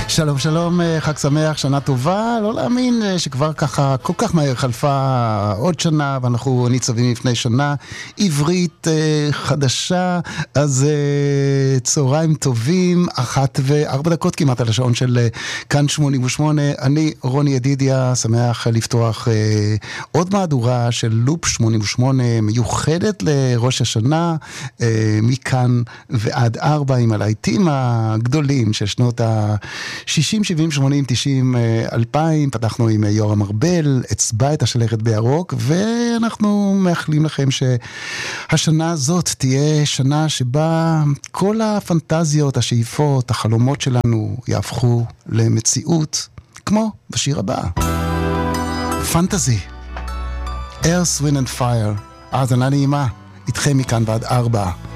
שלום שלום, חג שמח, שנה טובה. לא להאמין שכבר ככה כל כך מהר חלפה עוד שנה ואנחנו ניצבים לפני שנה עברית חדשה. אז צהריים טובים, 1:04 כמעט על השעון של כאן 88. אני רוני ידידיה, שמח לפתוח עוד מהדורה של לופ 88 מיוחדת לראש השנה, מכאן ועד 4 עם הלהיטים הגדולים של שנות ה-60, 70, 80, 90, 2000. פתחנו עם יורם ארבל, אצבע את השלכת בירוק, ואנחנו מאחלים לכם שהשנה הזאת תהיה שנה שבה כל הפנטזיות, השאיפות, החלומות שלנו יהפכו למציאות, כמו בשיר הבא. פנטזי, Earth, Wind and Fire. האזנה נעימה, איתכם מכאן ועד 4.